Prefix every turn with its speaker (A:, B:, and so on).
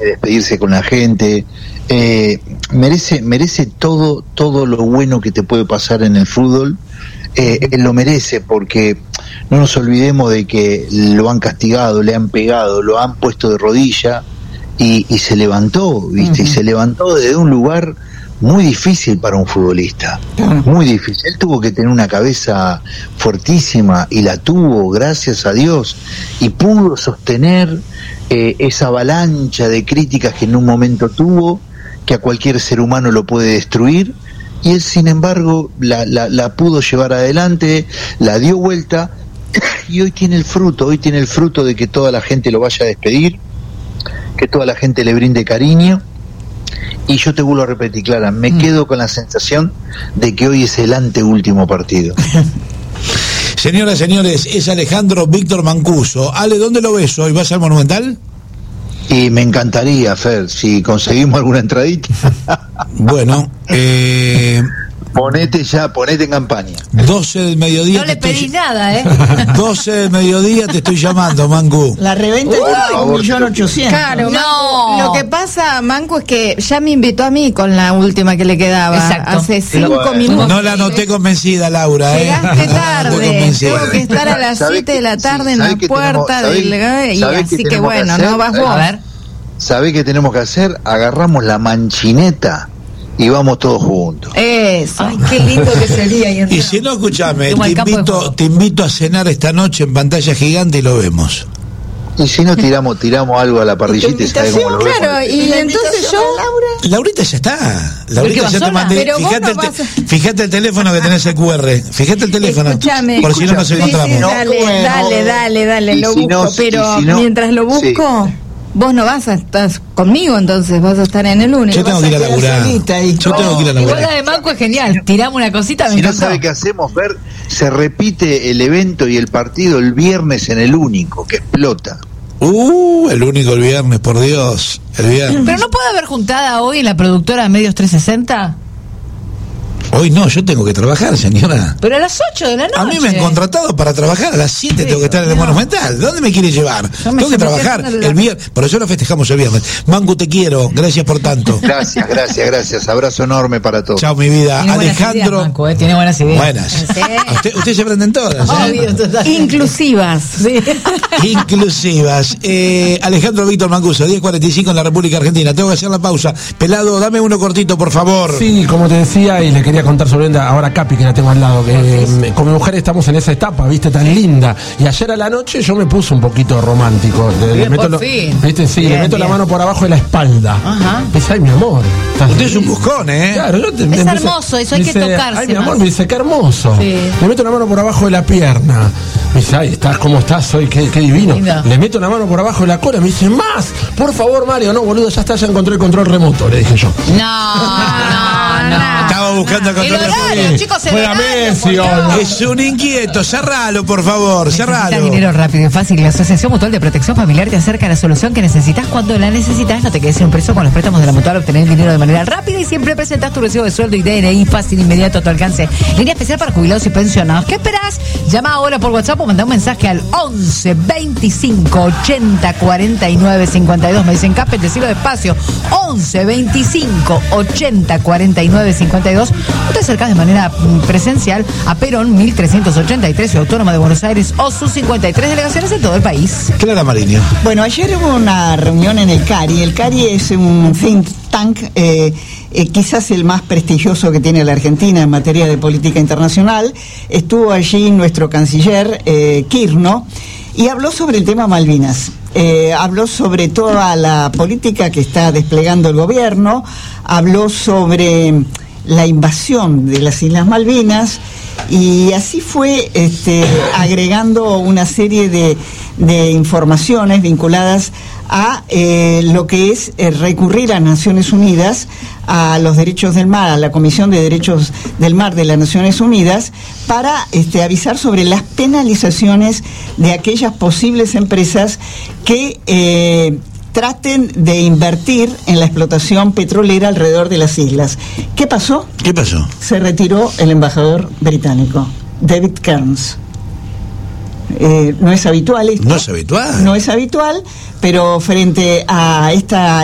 A: despedirse con la gente, merece todo lo bueno que te puede pasar en el fútbol. Él lo merece, porque no nos olvidemos de que lo han castigado, le han pegado, lo han puesto de rodilla y se levantó, ¿viste? Y se levantó desde un lugar muy difícil para un futbolista, muy difícil. Él tuvo que tener una cabeza fuertísima y la tuvo, gracias a Dios, y pudo sostener esa avalancha de críticas que en un momento tuvo, que a cualquier ser humano lo puede destruir, y él, sin embargo, la pudo llevar adelante, la dio vuelta, y hoy tiene el fruto de que toda la gente lo vaya a despedir, que toda la gente le brinde cariño. Y yo te vuelvo a repetir, Clara, me quedo con la sensación de que hoy es el anteúltimo partido.
B: Señoras, señores, es Alejandro Víctor Mancuso. Ale, ¿dónde lo ves hoy? ¿Vas al Monumental?
A: Y me encantaría, Fer, si conseguimos alguna entradita.
B: Bueno,
A: ponete en campaña.
B: 12 del mediodía.
C: No le pedí nada,
B: 12 del mediodía te estoy llamando, Mancu.
D: La reventa está en 1.800.000.
C: Claro,
E: no. Lo que pasa, Mancu, es que ya me invitó a mí con la última que le quedaba.
C: Exacto.
E: Hace 5 minutos.
B: No la noté convencida, Laura.
E: Llegaste tarde. Tengo que estar a las 7 de la tarde en la puerta del... Y así que bueno, no vas vos.
C: A ver.
A: ¿Sabés qué tenemos que hacer? Agarramos la manchineta y vamos todos juntos.
E: Eso.
C: Ay, qué lindo que sería.
B: Y si no, escuchame, te invito a cenar esta noche en pantalla gigante y lo vemos.
A: Y si no, tiramos algo a la parrillita y sabemos cómo lo vemos.
E: Claro, y entonces yo...
B: Laurita ya está. Laurita ya te mandé. Fíjate el teléfono que tenés el QR. Fíjate el teléfono.
E: Escuchame.
B: Por si no nos encontramos.
E: Dale, lo busco. Pero mientras lo busco... Sí. Vos no vas a estar conmigo, entonces vas a estar en el único.
B: Yo tengo que ir a laburar.
C: Igual la de Manco es genial. Tiramos una cosita.
A: Si no sabe qué hacemos, Ver, se repite el evento y el partido el viernes en el único, que explota.
B: El único el viernes, por Dios. El viernes.
C: Pero no puede haber juntada hoy en la productora de Medios 360.
B: Hoy no, yo tengo que trabajar, señora.
C: Pero a las 8 de la noche.
B: A mí me han contratado para trabajar, a las 7 tengo que estar en el Monumental. ¿Dónde me quiere llevar? Tengo que trabajar el viernes, por eso lo festejamos el viernes. Mangu, te quiero, gracias por tanto.
A: Gracias, abrazo enorme para todos.
B: Chao, mi vida.
C: Tiene
B: Alejandro.
C: Buenas ideas, Mancu, tiene buenas ideas.
B: Buenas. Usted se prenden todas.
E: Inclusivas.
C: Sí.
B: Inclusivas. Alejandro Víctor Mancuso, 10:45 en la República Argentina. Tengo que hacer la pausa. Pelado, dame uno cortito, por favor.
F: Sí, como te decía, y le quería contar sobre ahora Capi, que la tengo al lado, que con mi mujer estamos en esa etapa, viste, tan linda, y ayer a la noche yo me puse un poquito romántico, le meto la mano por abajo de la espalda.
C: Ajá.
F: Dice, ay, mi amor,
B: usted es un buscón,
C: Claro, es hermoso, eso hay que tocarse.
F: Ay, mi amor, me dice, qué hermoso.
C: Sí.
F: Le meto la mano por abajo de la pierna. Me dice, ay, ¿cómo estás hoy? Qué divino.
C: Linda.
F: Le meto la mano por abajo de la cola. Me dice, más, por favor, Mario. No, boludo, ya encontré el control remoto, le dije yo.
C: No.
B: Estaba buscando el control
C: remoto. Chicos,
B: es un inquieto, cerralo, por favor, cerralo.
C: Necesitas dinero rápido y fácil. La Asociación Mutual de Protección Familiar te acerca a la solución que necesitas cuando la necesitas. No te quedes sin un precio con los préstamos de la Mutual. Obtener dinero de manera rápida y siempre presentas tu recibo de sueldo y DNI fácil, inmediato, a tu alcance. Línea especial para jubilados y pensionados. ¿Qué esperás? Llama ahora por WhatsApp o manda un mensaje al 11 25 80 49 52. Me dicen, Cape, decilo despacio. 11 25 80 49 52. O te acercas de manera presencial a Perón 1383, Ciudad Autónoma de Buenos Aires, o sus 53 delegaciones en todo el país.
B: Clara Mariño.
D: Bueno, ayer hubo una reunión en el CARI. El CARI es un think tank, quizás el más prestigioso que tiene la Argentina en materia de política internacional. Estuvo allí nuestro canciller Kirno y habló sobre el tema Malvinas. Habló sobre toda la política que está desplegando el gobierno, habló sobre la invasión de las Islas Malvinas, y así fue agregando una serie de informaciones vinculadas a lo que es recurrir a Naciones Unidas, a los derechos del mar, a la Comisión de Derechos del Mar de las Naciones Unidas, para avisar sobre las penalizaciones de aquellas posibles empresas que traten de invertir en la explotación petrolera alrededor de las islas. ¿Qué pasó? Se retiró el embajador británico, David Cairns. No es habitual esto.
B: No es habitual.
D: No es habitual, pero frente a esta